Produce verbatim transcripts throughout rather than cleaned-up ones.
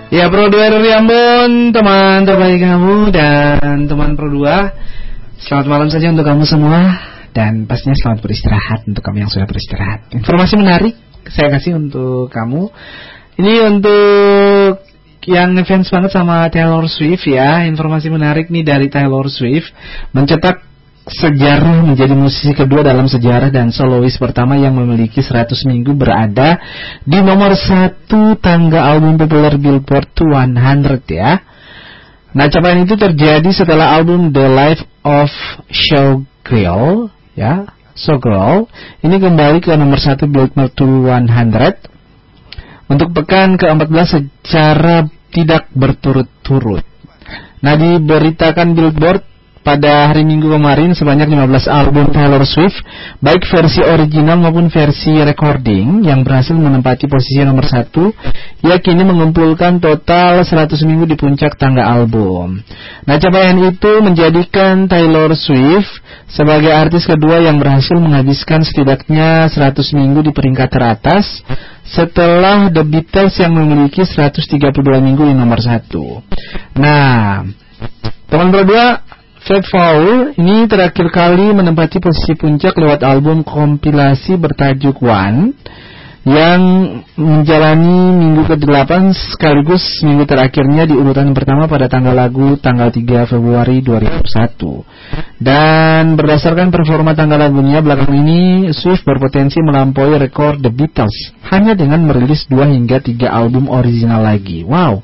Ya, Pro dua R Ambon, teman terbaik kamu dan teman Pro dua. Selamat malam saja untuk kamu semua. Dan pastinya selamat beristirahat untuk kamu yang sudah beristirahat. Informasi menarik saya kasih untuk kamu. Ini untuk yang ngefans banget sama Taylor Swift ya. Informasi menarik nih dari Taylor Swift, mencetak sejarah menjadi musisi kedua dalam sejarah dan solois pertama yang memiliki seratus minggu berada di nomor satu tangga album populer Billboard seratus ya. Nah, capaian itu terjadi setelah album The Life of Showgirl ya, Showgirl ini kembali ke nomor satu Billboard seratus untuk pekan ke empat belas secara tidak berturut-turut. Nah, diberitakan Billboard pada hari Minggu kemarin sebanyak lima belas album Taylor Swift, baik versi original maupun versi recording, yang berhasil menempati posisi nomor satu, ia kini mengumpulkan total seratus minggu di puncak tangga album. Nah, capaian itu menjadikan Taylor Swift sebagai artis kedua yang berhasil menghabiskan setidaknya seratus minggu di peringkat teratas setelah The Beatles yang memiliki seratus tiga puluh dua minggu di nomor satu. Nah, teman berdua, Faithful ini terakhir kali menempati posisi puncak lewat album kompilasi bertajuk One yang menjalani minggu kedelapan sekaligus minggu terakhirnya di urutan pertama pada tanggal lagu tanggal tiga Februari dua ribu satu. Dan berdasarkan performa tanggal lagunya belakang ini, Swift berpotensi melampaui rekor The Beatles hanya dengan merilis dua hingga tiga album original lagi. Wow.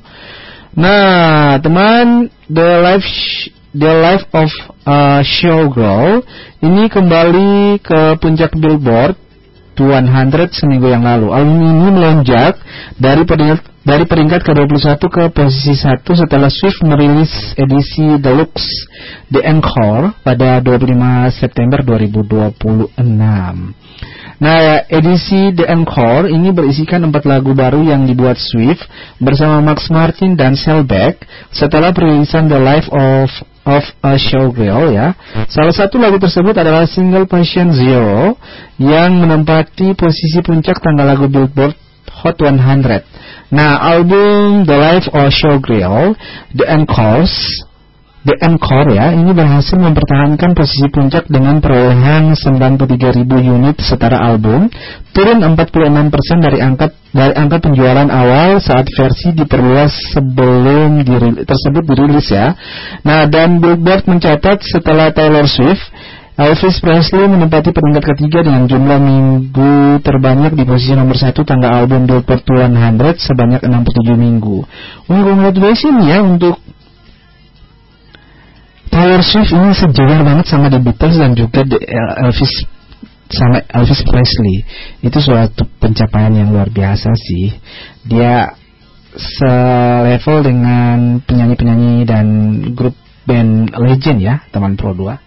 Nah, teman, The Life The Life of uh, Showgirl ini kembali ke puncak Billboard seratus seminggu yang lalu. Album ini melonjak dari peringkat, dari peringkat ke dua puluh satu ke posisi satu setelah Swift merilis edisi Deluxe The Encore pada dua puluh lima September dua ribu dua puluh enam. Nah, edisi The Encore ini berisikan empat lagu baru yang dibuat Swift bersama Max Martin dan Shellback setelah perilisan The Life of of a Showgirl ya. Salah satu lagu tersebut adalah single Patient Zero yang menempati posisi puncak tangga lagu Billboard Hot seratus. Nah, album The Life of Showgirl The Encore The Encore ya, ini berhasil mempertahankan posisi puncak dengan perolehan sembilan puluh tiga ribu unit setara album, turun empat puluh enam persen dari angka dari angka penjualan awal saat versi diperluas sebelum dirilis, tersebut dirilis ya. Nah, dan Billboard mencatat setelah Taylor Swift, Elvis Presley menempati peringkat ketiga dengan jumlah minggu terbanyak di posisi nomor satu tangga album Billboard seratus sebanyak enam puluh tujuh minggu. Wah, congratulations ya untuk Taylor Swift ini sejajar banget sama The Beatles dan juga The Elvis sama Elvis Presley. Itu suatu pencapaian yang luar biasa sih. Dia selevel dengan penyanyi-penyanyi dan grup band legend ya, teman Pro dua.